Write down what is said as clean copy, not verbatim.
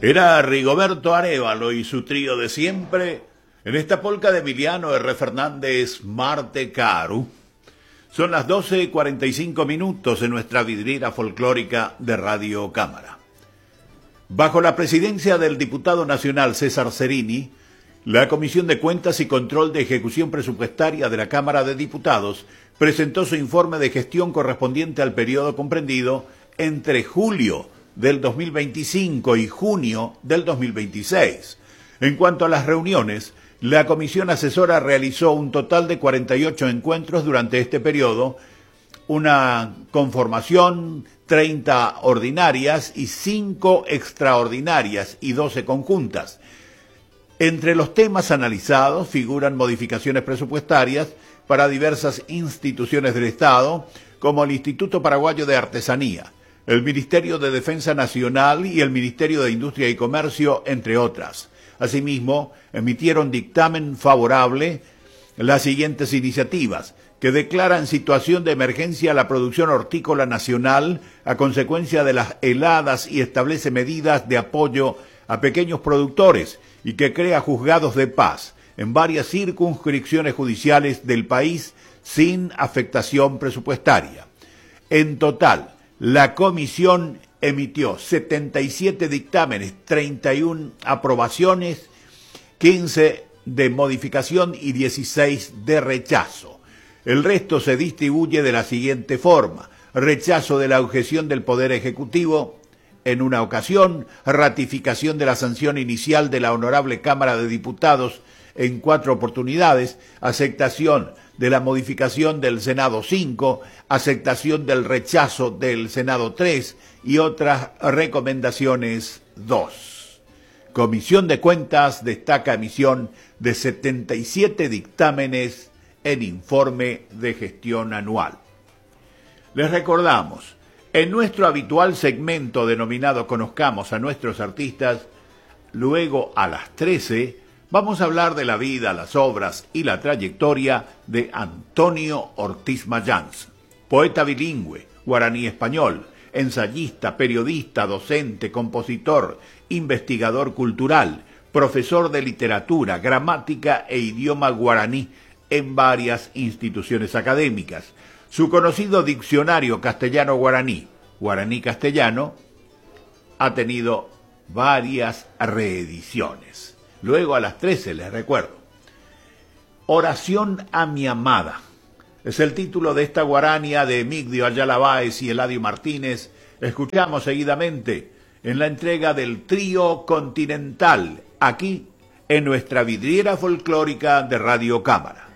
Era Rigoberto Arévalo y su trío de siempre en esta polca de Emiliano R. Fernández, Marte Caro. Son las 12:45 en nuestra vidriera folclórica de Radio Cámara. Bajo la presidencia del diputado nacional César Cerini, la Comisión de Cuentas y Control de Ejecución Presupuestaria de la Cámara de Diputados presentó su informe de gestión correspondiente al periodo comprendido entre julio del 2025 y junio del 2026. En cuanto a las reuniones, la Comisión Asesora realizó un total de 48 encuentros durante este periodo, una conformación, 30 ordinarias y 5 extraordinarias y 12 conjuntas. Entre los temas analizados figuran modificaciones presupuestarias para diversas instituciones del Estado, como el Instituto Paraguayo de Artesanía, el Ministerio de Defensa Nacional y el Ministerio de Industria y Comercio, entre otras. Asimismo, emitieron dictamen favorable las siguientes iniciativas, que declaran situación de emergencia la producción hortícola nacional a consecuencia de las heladas y establece medidas de apoyo a pequeños productores y que crea juzgados de paz en varias circunscripciones judiciales del país sin afectación presupuestaria. En total, la Comisión emitió 77 dictámenes, 31 aprobaciones, 15 de modificación y 16 de rechazo. El resto se distribuye de la siguiente forma: rechazo de la objeción del Poder Ejecutivo en una ocasión, ratificación de la sanción inicial de la Honorable Cámara de Diputados en 4 oportunidades, aceptación de la modificación del Senado 5, aceptación del rechazo del Senado 3 y otras recomendaciones 2. Comisión de Cuentas destaca emisión de 77 dictámenes en informe de gestión anual. Les recordamos, en nuestro habitual segmento denominado Conozcamos a nuestros artistas, luego a las 13 vamos a hablar de la vida, las obras y la trayectoria de Antonio Ortiz Mayans, poeta bilingüe, guaraní-español, ensayista, periodista, docente, compositor, investigador cultural, profesor de literatura, gramática e idioma guaraní en varias instituciones académicas. Su conocido diccionario castellano-guaraní, guaraní-castellano, ha tenido varias reediciones. Luego a las 13, les recuerdo. Oración a mi amada. Es el título de esta guarania de Emigdio Ayala Báez y Eladio Martínez. Escuchamos seguidamente en la entrega del Trío Continental, aquí en nuestra vidriera folclórica de Radio Cámara.